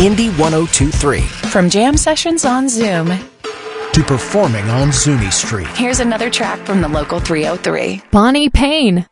Indy 1023. From jam sessions on Zoom to performing on Zuni Street. Here's another track from the local 303. Bonnie Payne.